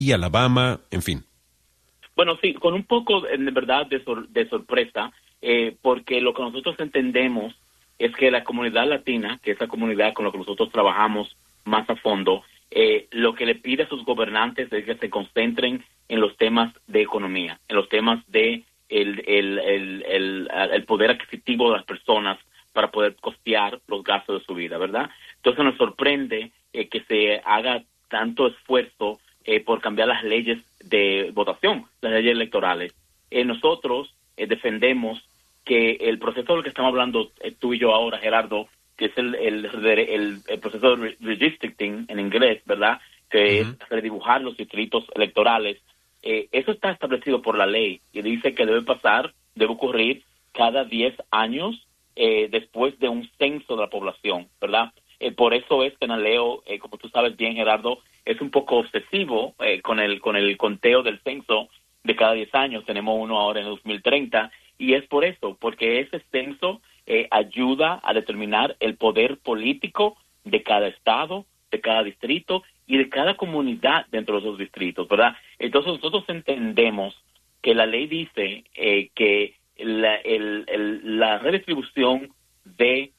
y Alabama, en fin. Bueno, sí, con un poco, de verdad, de sorpresa, porque lo que nosotros entendemos es que la comunidad latina, que es la comunidad con la que nosotros trabajamos más a fondo, lo que le pide a sus gobernantes es que se concentren en los temas de economía, en los temas de el poder adquisitivo de las personas para poder costear los gastos de su vida, ¿verdad? Entonces nos sorprende que se haga tanto esfuerzo por cambiar las leyes de votación, las leyes electorales. Nosotros defendemos que el proceso del que estamos hablando tú y yo ahora, Gerardo, que es el proceso de redistricting en inglés, ¿verdad? Que es redibujar los distritos electorales. Eso está establecido por la ley y dice que debe ocurrir cada 10 años después de un censo de la población, ¿verdad? Por eso es que Naleo, como tú sabes bien, Gerardo, es un poco obsesivo con el conteo del censo de cada 10 años. Tenemos uno ahora en el 2030 y es por eso, porque ese censo ayuda a determinar el poder político de cada estado, de cada distrito y de cada comunidad dentro de esos distritos, ¿verdad? Entonces nosotros entendemos que la ley dice que la redistribución de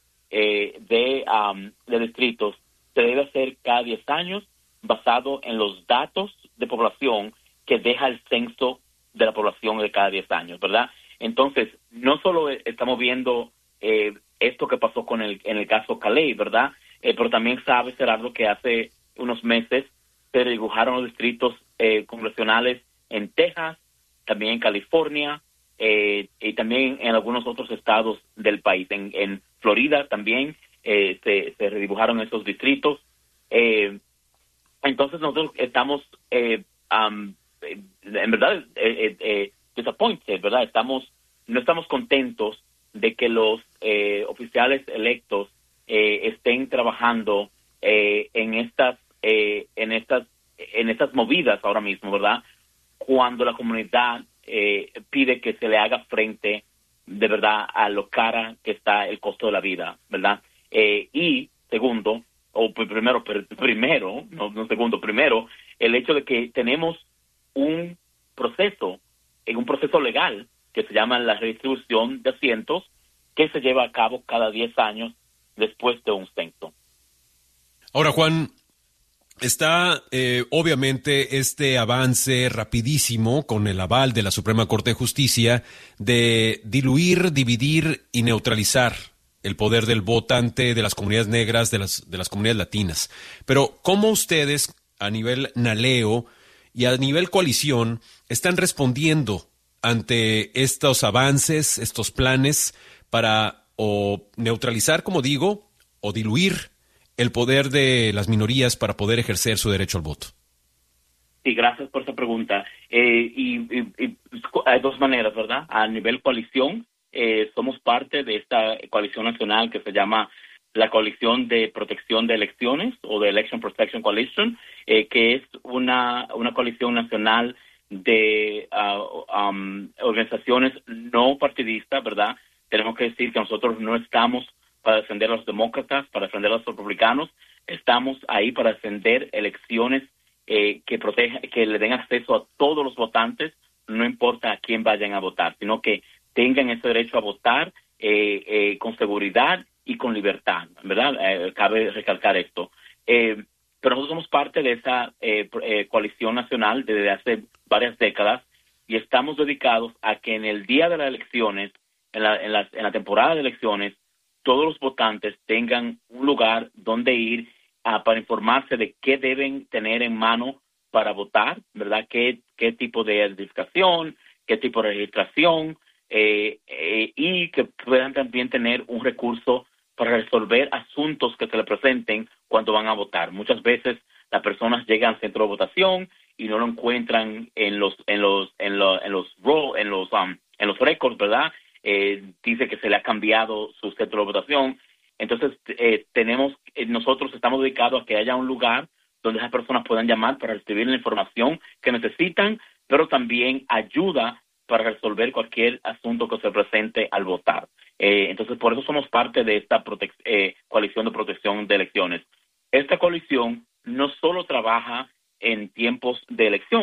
distritos se debe hacer cada 10 años basado en los datos de población que deja el censo de la población de cada 10 años, ¿verdad? Entonces, no solo estamos viendo esto que pasó en el caso Calais, ¿verdad? Pero también sabes, Gerardo, que hace unos meses se redibujaron los distritos congresionales en Texas, también en California, y también en algunos otros estados del país. En Florida también se redibujaron esos distritos. Entonces nosotros estamos, en verdad, disappointed, ¿verdad? No estamos contentos de que los oficiales electos estén trabajando en estas movidas ahora mismo, ¿verdad? Cuando la comunidad pide que se le haga frente de verdad a lo cara que está el costo de la vida, ¿verdad? Y segundo, primero, no segundo, primero, el hecho de que tenemos un proceso legal que se llama la redistribución de asientos que se lleva a cabo cada 10 años después de un censo. Ahora, Juan, está obviamente este avance rapidísimo con el aval de la Suprema Corte de Justicia de diluir, dividir y neutralizar el poder del votante de las comunidades negras, de las comunidades latinas. Pero, ¿cómo ustedes, a nivel Naleo y a nivel coalición, están respondiendo ante estos avances, estos planes para o neutralizar, como digo, o diluir el poder de las minorías para poder ejercer su derecho al voto? Sí, gracias por esa pregunta. Y hay dos maneras, ¿verdad? A nivel coalición, somos parte de esta coalición nacional que se llama la Coalición de Protección de Elecciones o de Election Protection Coalition, que es una coalición nacional de organizaciones no partidistas, ¿verdad? Tenemos que decir que nosotros no estamos para defender a los demócratas, para defender a los republicanos, estamos ahí para defender elecciones que le den acceso a todos los votantes, no importa a quién vayan a votar, sino que tengan ese derecho a votar con seguridad y con libertad, ¿verdad? Cabe recalcar esto. Pero nosotros somos parte de esa coalición nacional desde hace varias décadas y estamos dedicados a que en el día de las elecciones, en la temporada de elecciones, todos los votantes tengan un lugar donde ir para informarse de qué deben tener en mano para votar, ¿verdad? Qué tipo de identificación, qué tipo de registración, y que puedan también tener un recurso para resolver asuntos que se les presenten cuando van a votar. Muchas veces las personas llegan al centro de votación y no lo encuentran en los récords, ¿verdad? Dice que se le ha cambiado su centro de votación. Entonces, nosotros estamos dedicados a que haya un lugar donde esas personas puedan llamar para recibir la información que necesitan, pero también ayuda para resolver cualquier asunto que se presente al votar. Entonces, por eso somos parte de esta coalición de protección de elecciones. Esta coalición no solo trabaja en tiempos de elección.